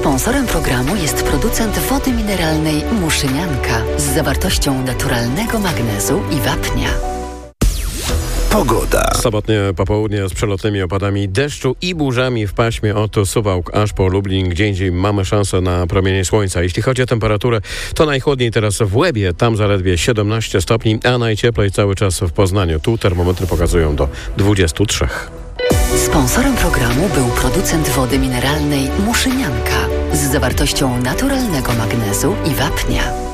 Sponsorem programu jest producent wody mineralnej Muszynianka z zawartością naturalnego magnezu i wapnia. Pogoda. Sobotnie popołudnie z przelotnymi opadami deszczu i burzami w paśmie od Suwałk aż po Lublin. Gdzie indziej mamy szansę na promienie słońca. Jeśli chodzi o temperaturę, to najchłodniej teraz w Łebie, tam zaledwie 17 stopni, a najcieplej cały czas w Poznaniu. Tu termometry pokazują do 23. Sponsorem programu był producent wody mineralnej Muszynianka z zawartością naturalnego magnezu i wapnia.